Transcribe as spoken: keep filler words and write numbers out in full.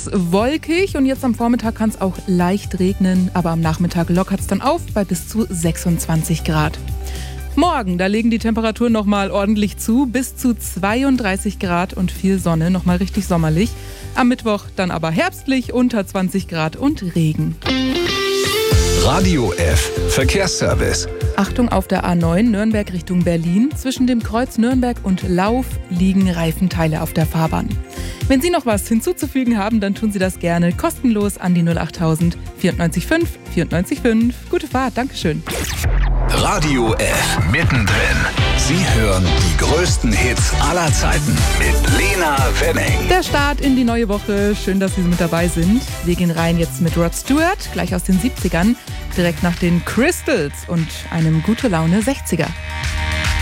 ist wolkig und jetzt am Vormittag kann es auch leicht regnen, aber am Nachmittag lockert es dann auf bei bis zu sechsundzwanzig Grad. Morgen, da legen die Temperaturen nochmal ordentlich zu, bis zu zweiunddreißig Grad und viel Sonne, nochmal richtig sommerlich. Am Mittwoch dann aber herbstlich, unter zwanzig Grad und Regen. Radio F Verkehrsservice. Achtung auf der A neun Nürnberg Richtung Berlin. Zwischen dem Kreuz Nürnberg und Lauf liegen Reifenteile auf der Fahrbahn. Wenn Sie noch was hinzuzufügen haben, dann tun Sie das gerne kostenlos an die null achttausend vierundneunzig fünf vierundneunzig fünf. Gute Fahrt, Dankeschön. Radio F mittendrin. Sie hören die größten Hits aller Zeiten mit Lena Wenning. Der Start in die neue Woche. Schön, dass Sie mit dabei sind. Wir gehen rein jetzt mit Rod Stewart, gleich aus den siebzigern, direkt nach den Crystals und einem gute Laune sechziger.